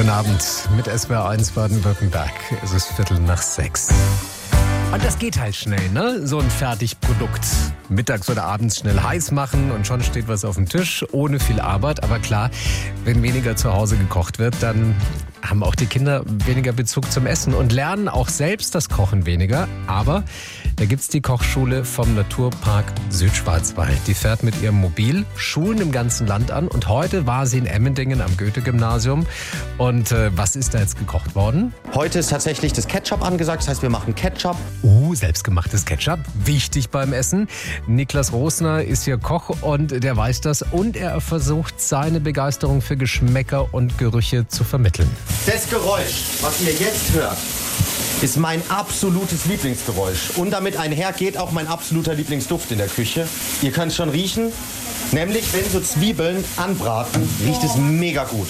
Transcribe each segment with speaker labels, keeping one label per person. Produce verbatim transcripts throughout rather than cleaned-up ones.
Speaker 1: Schönen Abend mit S W R eins Baden-Württemberg. Es ist Viertel nach sechs. Und das geht halt schnell, ne? So ein Fertigprodukt. Mittags oder abends schnell heiß machen und schon steht was auf dem Tisch, ohne viel Arbeit. Aber klar, wenn weniger zu Hause gekocht wird, dann haben auch die Kinder weniger Bezug zum Essen und lernen auch selbst das Kochen weniger. Aber da gibt's die Kochschule vom Naturpark Südschwarzwald. Die fährt mit ihrem Mobil Schulen im ganzen Land an. Und heute war sie in Emmendingen am Goethe-Gymnasium. Und äh, was ist da jetzt gekocht worden?
Speaker 2: Heute ist tatsächlich das Ketchup angesagt. Das heißt, wir machen Ketchup.
Speaker 1: Uh, selbstgemachtes Ketchup. Wichtig beim Essen. Niklas Rosner ist hier Koch und der weiß das. Und er versucht, seine Begeisterung für Geschmäcker und Gerüche zu vermitteln.
Speaker 2: Das Geräusch, was ihr jetzt hört, ist mein absolutes Lieblingsgeräusch. Und damit einhergeht auch mein absoluter Lieblingsduft in der Küche. Ihr könnt es schon riechen. Nämlich, wenn so Zwiebeln anbraten, riecht es mega gut.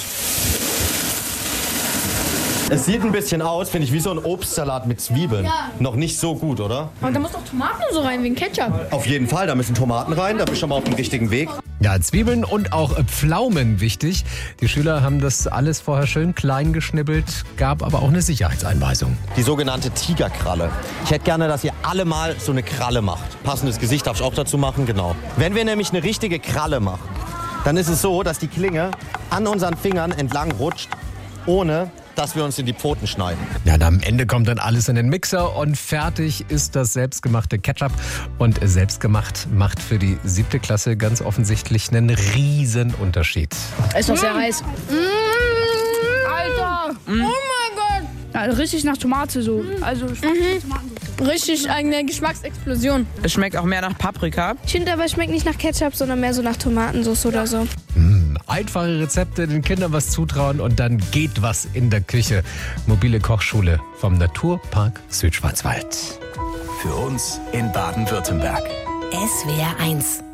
Speaker 2: Es sieht ein bisschen aus, finde ich, wie so ein Obstsalat mit Zwiebeln.
Speaker 3: Ja.
Speaker 2: Noch nicht so gut, oder?
Speaker 3: Und da muss doch Tomaten so rein, wegen Ketchup.
Speaker 2: Auf jeden Fall, da müssen Tomaten rein, da bist du schon mal auf dem richtigen Weg.
Speaker 1: Ja, Zwiebeln und auch Pflaumen wichtig. Die Schüler haben das alles vorher schön klein geschnippelt, gab aber auch eine Sicherheitseinweisung.
Speaker 2: Die sogenannte Tigerkralle. Ich hätte gerne, dass ihr alle mal so eine Kralle macht. Passendes Gesicht darf ich auch dazu machen, genau. Wenn wir nämlich eine richtige Kralle machen, dann ist es so, dass die Klinge an unseren Fingern entlang rutscht, ohne dass wir uns in die Pfoten schneiden.
Speaker 1: Ja, und am Ende kommt dann alles in den Mixer und fertig ist das selbstgemachte Ketchup. Und selbstgemacht macht für die siebte Klasse ganz offensichtlich einen riesen Unterschied.
Speaker 3: Ist doch sehr heiß.
Speaker 4: Mmh, Alter!
Speaker 3: Mm.
Speaker 4: Oh mein Gott!
Speaker 3: Ja, richtig nach Tomate so. Also
Speaker 4: Mhm.
Speaker 3: Tomatensauce. Richtig eine Geschmacksexplosion.
Speaker 5: Es schmeckt auch mehr nach Paprika.
Speaker 4: Ich finde aber, es schmeckt nicht nach Ketchup, sondern mehr so nach Tomatensauce oder so.
Speaker 1: Mm, einfache Rezepte, den Kindern was zutrauen und dann geht was in der Küche. Mobile Kochschule vom Naturpark Südschwarzwald.
Speaker 6: Für uns in Baden-Württemberg.
Speaker 7: S W R eins